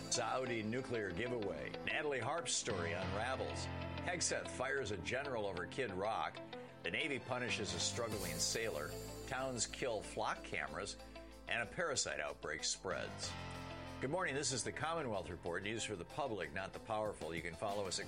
Saudi nuclear giveaway. Natalie Harp's story unravels. Hegseth fires a general over Kid Rock. The Navy punishes a struggling sailor. Towns kill flock cameras. And a parasite outbreak spreads. Good morning. This is the Commonwealth Report, news for the public, not the powerful. You can follow us at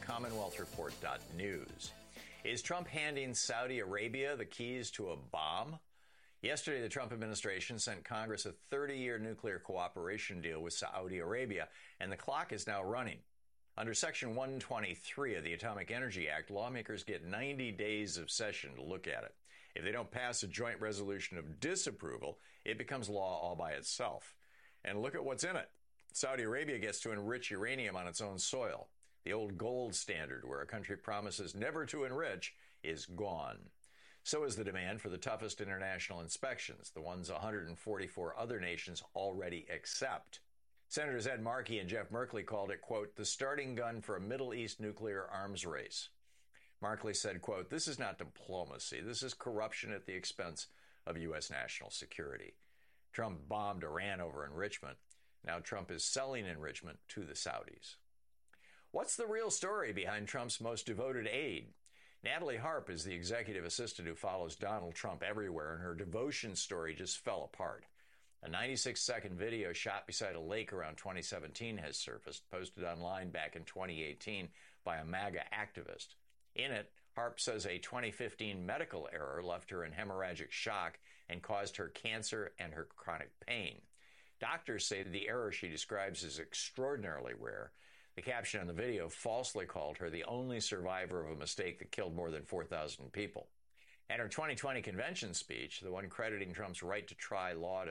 commonwealthreport.news. Is Trump handing Saudi Arabia the keys to a bomb? Yesterday, the Trump administration sent Congress a 30-year nuclear cooperation deal with Saudi Arabia, and the clock is now running. Under Section 123 of the Atomic Energy Act, lawmakers get 90 days of session to look at it. If they don't pass a joint resolution of disapproval, it becomes law all by itself. And look at what's in it. Saudi Arabia gets to enrich uranium on its own soil. The old gold standard, where a country promises never to enrich, is gone. So is the demand for the toughest international inspections, the ones 144 other nations already accept. Senators Ed Markey and Jeff Merkley called it, quote, the starting gun for a Middle East nuclear arms race. Markley said, quote, this is not diplomacy. This is corruption at the expense of U.S. national security. Trump bombed Iran over enrichment. Now Trump is selling enrichment to the Saudis. What's the real story behind Trump's most devoted aide? Natalie Harp is the executive assistant who follows Donald Trump everywhere, and her devotion story just fell apart. A 96-second video shot beside a lake around 2017 has surfaced, posted online back in 2018 by a MAGA activist. In it, Harp says a 2015 medical error left her in hemorrhagic shock and caused her cancer and her chronic pain. Doctors say that the error she describes is extraordinarily rare. The caption on the video falsely called her the only survivor of a mistake that killed more than 4,000 people. And her 2020 convention speech, the one crediting Trump's right to try law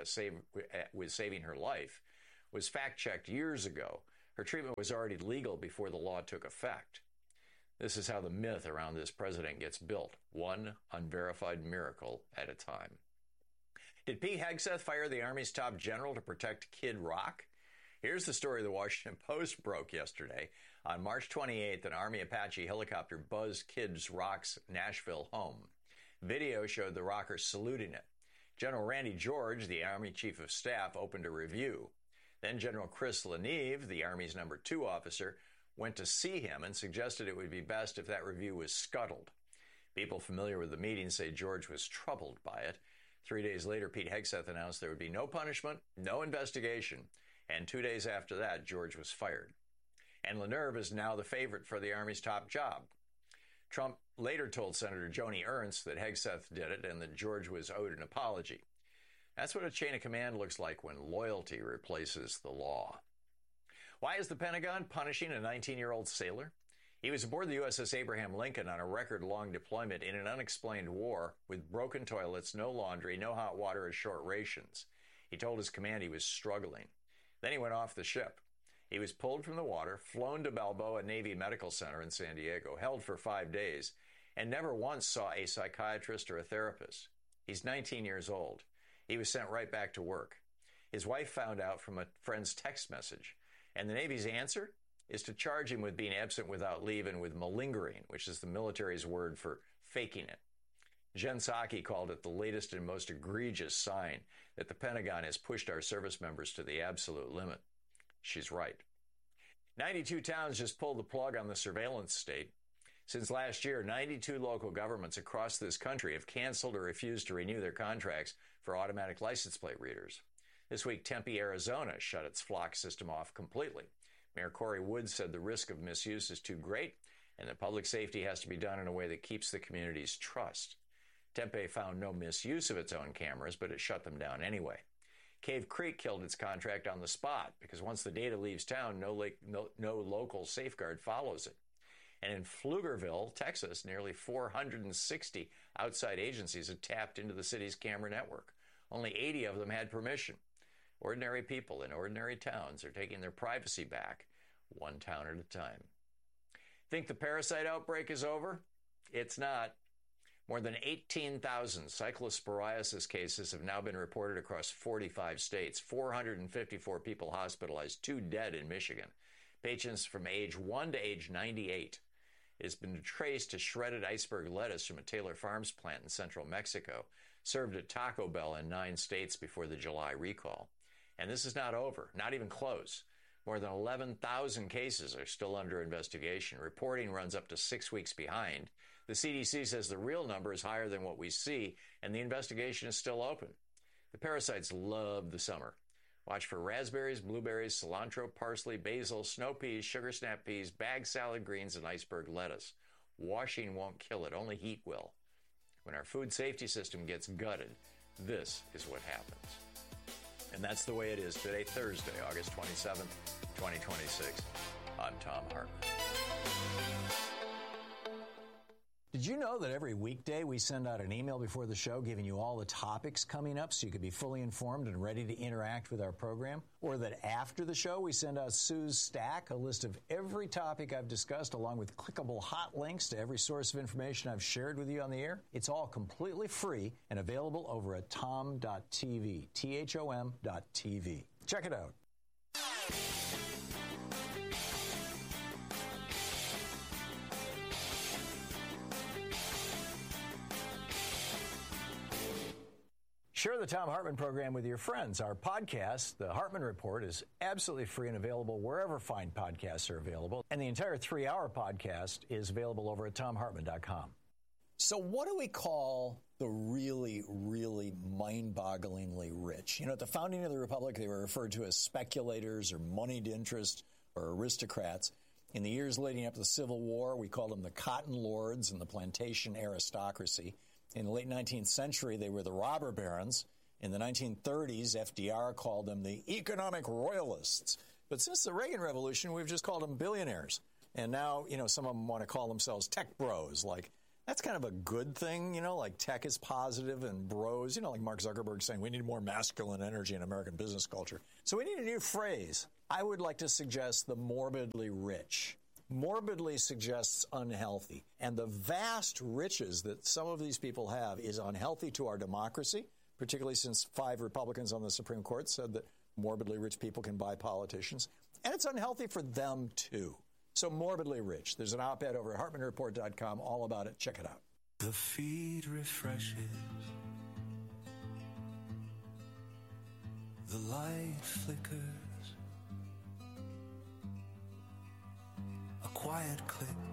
with saving her life, was fact-checked years ago. Her treatment was already legal before the law took effect. This is how the myth around this president gets built, one unverified miracle at a time. Did Pete Hegseth fire the Army's top general to protect Kid Rock? Here's the story the Washington Post broke yesterday. On March 28th, an Army Apache helicopter buzzed Kid Rock's Nashville home. Video showed the rocker saluting it. General Randy George, the Army Chief of Staff, opened a review. Then General Chris Leneve, the Army's number 2 officer, went to see him and suggested it would be best if that review was scuttled. People familiar with the meeting say George was troubled by it. 3 days later, Pete Hegseth announced there would be no punishment, no investigation, and 2 days after that, George was fired. And Leneve is now the favorite for the Army's top job. Trump later told Senator Joni Ernst that Hegseth did it and that George was owed an apology. That's what a chain of command looks like when loyalty replaces the law. Why is the Pentagon punishing a 19-year-old sailor? He was aboard the USS Abraham Lincoln on a record-long deployment in an unexplained war with broken toilets, no laundry, no hot water, and short rations. He told his command he was struggling. Then he went off the ship. He was pulled from the water, flown to Balboa Navy Medical Center in San Diego, held for 5 days, and never once saw a psychiatrist or a therapist. He's 19 years old. He was sent right back to work. His wife found out from a friend's text message, and the Navy's answer is to charge him with being absent without leave and with malingering, which is the military's word for faking it. Jen Psaki called it the latest and most egregious sign that the Pentagon has pushed our service members to the absolute limit. She's right. 92 towns just pulled the plug on the surveillance state. Since last year, 92 local governments across this country have canceled or refused to renew their contracts for automatic license plate readers. This week, Tempe, Arizona shut its flock system off completely. Mayor Corey Woods said the risk of misuse is too great and that public safety has to be done in a way that keeps the community's trust. Tempe found no misuse of its own cameras, but it shut them down anyway. Cave Creek killed its contract on the spot because once the data leaves town, no local safeguard follows it. And in Pflugerville, Texas, nearly 460 outside agencies have tapped into the city's camera network. Only 80 of them had permission. Ordinary people in ordinary towns are taking their privacy back, one town at a time. Think the parasite outbreak is over? It's not. More than 18,000 cyclosporiasis cases have now been reported across 45 states, 454 people hospitalized, 2 dead in Michigan. Patients from age 1 to age 98. It has been traced to shredded iceberg lettuce from a Taylor Farms plant in central Mexico, served at Taco Bell in 9 states before the July recall. And this is not over, not even close. More than 11,000 cases are still under investigation. Reporting runs up to 6 weeks behind. The CDC says the real number is higher than what we see, and the investigation is still open. The parasites love the summer. Watch for raspberries, blueberries, cilantro, parsley, basil, snow peas, sugar snap peas, bag salad greens, and iceberg lettuce. Washing won't kill it, only heat will. When our food safety system gets gutted, this is what happens. And that's the way it is today, Thursday, August 27th, 2026. I'm Thom Hartmann. Did you know that every weekday we send out an email before the show giving you all the topics coming up so you can be fully informed and ready to interact with our program? Or that after the show we send out Sue's Stack, a list of every topic I've discussed along with clickable hot links to every source of information I've shared with you on the air? It's all completely free and available over at thom.tv, THOM.tv. Check it out. Share the Thom Hartmann program with your friends. Our podcast, The Hartmann Report, is absolutely free and available wherever fine podcasts are available. And the entire 3-hour podcast is available over at thomhartmann.com. So what do we call the really, really mind-bogglingly rich? You know, at the founding of the Republic, they were referred to as speculators or moneyed interest or aristocrats. In the years leading up to the Civil War, we called them the cotton lords and the plantation aristocracy. In the late 19th century, they were the robber barons. In the 1930s, FDR called them the economic royalists. But since the Reagan Revolution, we've just called them billionaires. And now, you know, some of them want to call themselves tech bros. Like, that's kind of a good thing, you know, like tech is positive and bros, you know, like Mark Zuckerberg saying we need more masculine energy in American business culture. So we need a new phrase. I would like to suggest the morbidly rich. Morbidly suggests unhealthy. And the vast riches that some of these people have is unhealthy to our democracy, particularly since 5 Republicans on the Supreme Court said that morbidly rich people can buy politicians. And it's unhealthy for them, too. So morbidly rich. There's an op-ed over at HartmannReport.com all about it. Check it out. The feed refreshes. The light flickers. A quiet click